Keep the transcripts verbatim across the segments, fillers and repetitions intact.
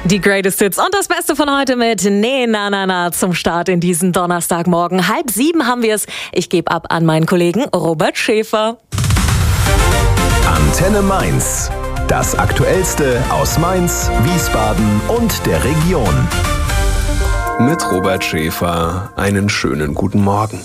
Die Greatest Hits und das Beste von heute mit Nee, na, na, na zum Start in diesen Donnerstagmorgen. Halb sieben haben wir es. Ich gebe ab an meinen Kollegen Robert Schäfer. Antenne Mainz. Das Aktuellste aus Mainz, Wiesbaden und der Region. Mit Robert Schäfer einen schönen guten Morgen.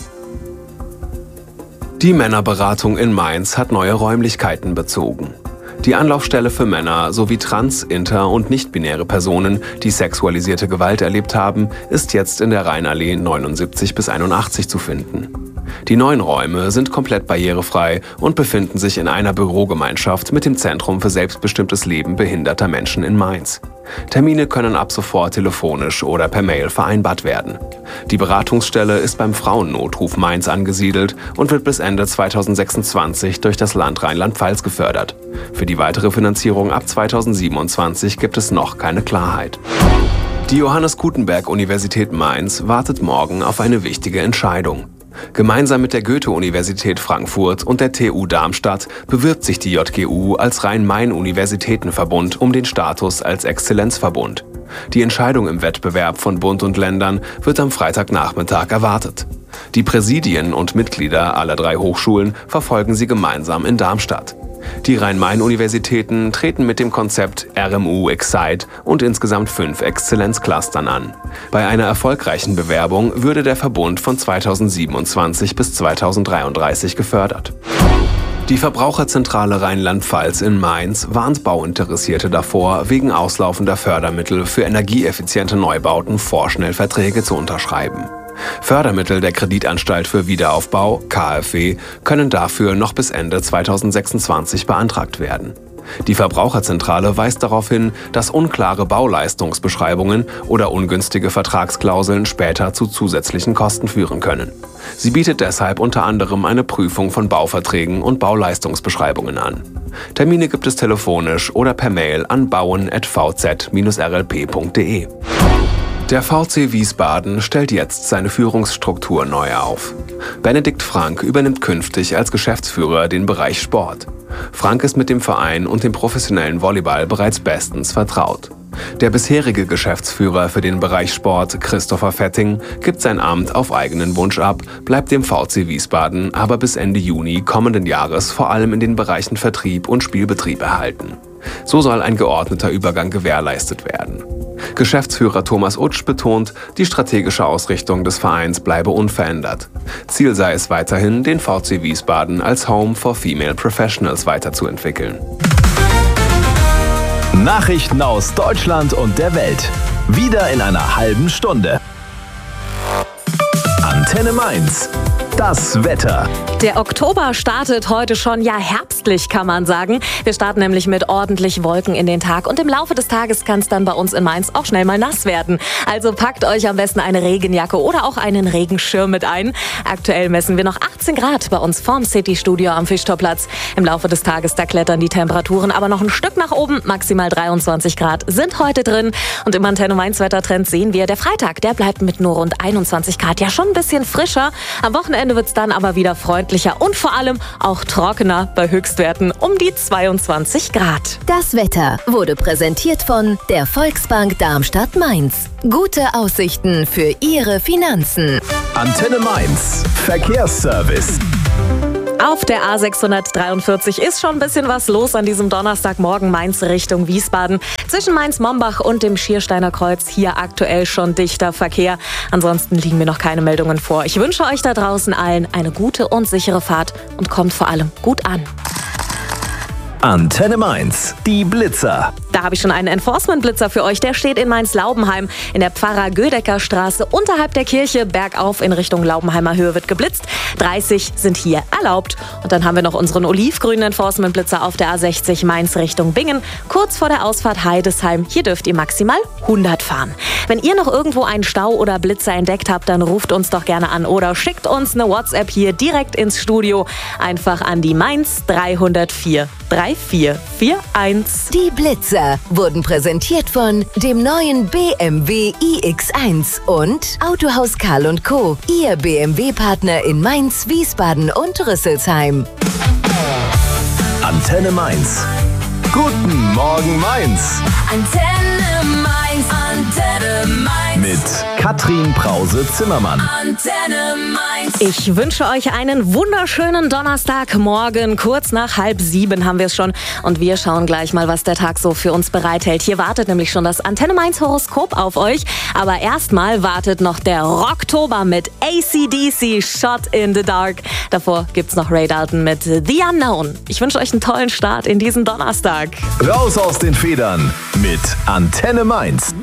Die Männerberatung in Mainz hat neue Räumlichkeiten bezogen. Die Anlaufstelle für Männer sowie trans-, inter- und nicht-binäre Personen, die sexualisierte Gewalt erlebt haben, ist jetzt in der Rheinallee neunundsiebzig bis einundachtzig zu finden. Die neuen Räume sind komplett barrierefrei und befinden sich in einer Bürogemeinschaft mit dem Zentrum für selbstbestimmtes Leben behinderter Menschen in Mainz. Termine können ab sofort telefonisch oder per Mail vereinbart werden. Die Beratungsstelle ist beim Frauennotruf Mainz angesiedelt und wird bis Ende zweitausendsechsundzwanzig durch das Land Rheinland-Pfalz gefördert. Für die weitere Finanzierung ab zweitausendsiebenundzwanzig gibt es noch keine Klarheit. Die Johannes Gutenberg-Universität Mainz wartet morgen auf eine wichtige Entscheidung. Gemeinsam mit der Goethe-Universität Frankfurt und der T U Darmstadt bewirbt sich die J G U als Rhein-Main-Universitätenverbund um den Status als Exzellenzverbund. Die Entscheidung im Wettbewerb von Bund und Ländern wird am Freitagnachmittag erwartet. Die Präsidien und Mitglieder aller drei Hochschulen verfolgen sie gemeinsam in Darmstadt. Die Rhein-Main-Universitäten treten mit dem Konzept R M U Excite und insgesamt fünf Exzellenzclustern an. Bei einer erfolgreichen Bewerbung würde der Verbund von zweitausendsiebenundzwanzig bis zweitausenddreiunddreißig gefördert. Die Verbraucherzentrale Rheinland-Pfalz in Mainz warnt Bauinteressierte davor, wegen auslaufender Fördermittel für energieeffiziente Neubauten vorschnell Verträge zu unterschreiben. Fördermittel der Kreditanstalt für Wiederaufbau, K f W, können dafür noch bis Ende zweitausendsechsundzwanzig beantragt werden. Die Verbraucherzentrale weist darauf hin, dass unklare Bauleistungsbeschreibungen oder ungünstige Vertragsklauseln später zu zusätzlichen Kosten führen können. Sie bietet deshalb unter anderem eine Prüfung von Bauverträgen und Bauleistungsbeschreibungen an. Termine gibt es telefonisch oder per Mail an bauen at v z dash r l p punkt d e. Der V C Wiesbaden stellt jetzt seine Führungsstruktur neu auf. Benedikt Frank übernimmt künftig als Geschäftsführer den Bereich Sport. Frank ist mit dem Verein und dem professionellen Volleyball bereits bestens vertraut. Der bisherige Geschäftsführer für den Bereich Sport, Christopher Fetting, gibt sein Amt auf eigenen Wunsch ab, bleibt dem V C Wiesbaden aber bis Ende Juni kommenden Jahres vor allem in den Bereichen Vertrieb und Spielbetrieb erhalten. So soll ein geordneter Übergang gewährleistet werden. Geschäftsführer Thomas Utsch betont, die strategische Ausrichtung des Vereins bleibe unverändert. Ziel sei es weiterhin, den V C Wiesbaden als Home for Female Professionals weiterzuentwickeln. Nachrichten aus Deutschland und der Welt. Wieder in einer halben Stunde. Antenne Mainz. Das Wetter. Der Oktober startet heute schon, ja herbstlich kann man sagen. Wir starten nämlich mit ordentlich Wolken in den Tag und im Laufe des Tages kann es dann bei uns in Mainz auch schnell mal nass werden. Also packt euch am besten eine Regenjacke oder auch einen Regenschirm mit ein. Aktuell messen wir noch achtzehn Grad bei uns vorm City-Studio am Fischtorplatz. Im Laufe des Tages, da klettern die Temperaturen aber noch ein Stück nach oben. Maximal dreiundzwanzig Grad sind heute drin. Und im Antenne Mainz Wettertrend sehen wir, der Freitag, der bleibt mit nur rund einundzwanzig Grad ja schon ein bisschen frischer. Am Wochenende wird es dann aber wieder freundlicher und vor allem auch trockener bei Höchstwerten um die zweiundzwanzig Grad. Das Wetter wurde präsentiert von der Volksbank Darmstadt-Mainz. Gute Aussichten für Ihre Finanzen. Antenne Mainz. Verkehrsservice. Auf der A sechshundertdreiundvierzig ist schon ein bisschen was los an diesem Donnerstagmorgen Mainz Richtung Wiesbaden. Zwischen Mainz-Mombach und dem Schiersteiner Kreuz hier aktuell schon dichter Verkehr. Ansonsten liegen mir noch keine Meldungen vor. Ich wünsche euch da draußen allen eine gute und sichere Fahrt und kommt vor allem gut an. Antenne Mainz, die Blitzer. Da habe ich schon einen Enforcement-Blitzer für euch. Der steht in Mainz-Laubenheim in der Pfarrer-Gödecker-Straße unterhalb der Kirche. Bergauf in Richtung Laubenheimer Höhe wird geblitzt. dreißig sind hier erlaubt. Und dann haben wir noch unseren olivgrünen Enforcement-Blitzer auf der A sechzig Mainz Richtung Bingen. Kurz vor der Ausfahrt Heidesheim. Hier dürft ihr maximal hundert fahren. Wenn ihr noch irgendwo einen Stau oder Blitzer entdeckt habt, dann ruft uns doch gerne an oder schickt uns eine WhatsApp hier direkt ins Studio. Einfach an die Mainz dreihundertvier drei vier vier eins. Die Blitzer wurden präsentiert von dem neuen B M W i X eins und Autohaus Karl und Co., Ihr B M W-Partner in Mainz, Wiesbaden und Rüsselsheim. Antenne Mainz. Guten Morgen Mainz. Antenne Mainz. Antenne Mainz. Mit Katrin Brause-Zimmermann. Antenne Mainz. Ich wünsche euch einen wunderschönen Donnerstagmorgen. Kurz nach halb sieben haben wir es schon. Und wir schauen gleich mal, was der Tag so für uns bereithält. Hier wartet nämlich schon das Antenne Mainz Horoskop auf euch. Aber erstmal wartet noch der Rocktober mit A C D C, Shot in the Dark. Davor gibt's noch Ray Dalton mit The Unknown. Ich wünsche euch einen tollen Start in diesen Donnerstag. Raus aus den Federn mit Antenne Mainz.